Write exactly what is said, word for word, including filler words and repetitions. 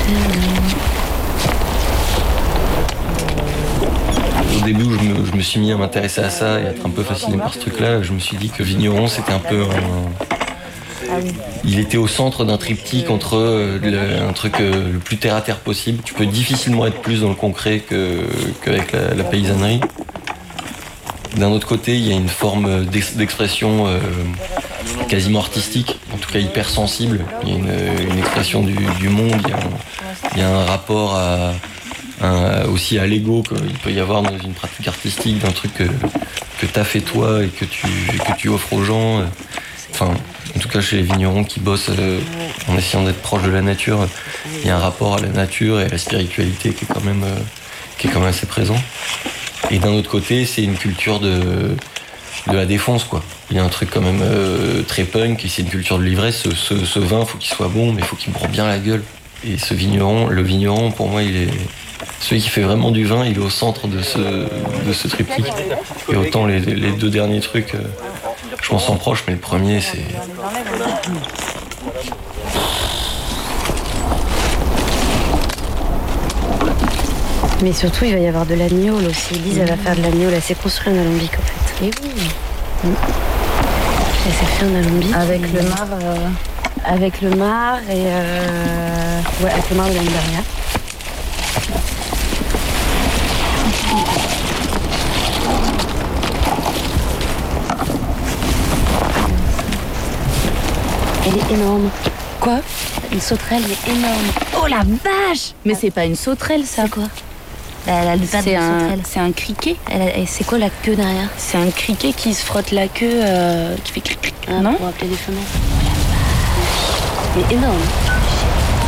Au début où je me, je me suis mis à m'intéresser à ça et à être un peu fasciné par ce truc-là, je me suis dit que Vigneron c'était un peu un... Il était au centre d'un triptyque entre le, un truc le plus terre à terre possible. Tu peux difficilement être plus dans le concret que, qu'avec la, la paysannerie. D'un autre côté, il y a une forme d'expression euh, quasiment artistique, en tout cas hypersensible. Il y a une, une expression du, du monde, il y a un, il y a un rapport à, un, aussi à l'ego qu'il peut y avoir dans une pratique artistique, d'un truc que, que tu as fait toi et que tu, que tu offres aux gens. Enfin, en tout cas chez les vignerons qui bossent euh, en essayant d'être proche de la nature, il y a un rapport à la nature et à la spiritualité qui est quand même, euh, qui est quand même assez présent. Et d'un autre côté, c'est une culture de, de la défense, quoi. Il y a un truc quand même euh, très punk, et c'est une culture de l'ivresse. Ce, ce, ce vin, faut qu'il soit bon, mais faut qu'il me bourre bien la gueule. Et ce vigneron, le vigneron, pour moi, il est celui qui fait vraiment du vin, il est au centre de ce, de ce triptyque. Et autant les, les deux derniers trucs, euh, je m'en sens proche, mais le premier, c'est... Mais surtout, il va y avoir de l'agnole aussi. Lise, elle va faire de l'agnole. Elle s'est construit un alambic, en fait. Et oui. Mmh. Elle s'est fait un alambic. Avec le mar. Euh... Avec le mar et... Euh... Ouais, avec le mar de l'année dernière. Elle est énorme. Quoi? Une sauterelle, elle est énorme. Oh la vache! Mais c'est pas une sauterelle, ça. C'est quoi? Elle a le pas de sauterelle. C'est un criquet. Elle a... Et c'est quoi la queue derrière? C'est un criquet qui se frotte la queue, euh, qui fait cric cric. Ah, non? Pour appeler les femelles. Oh la vache. Elle est énorme.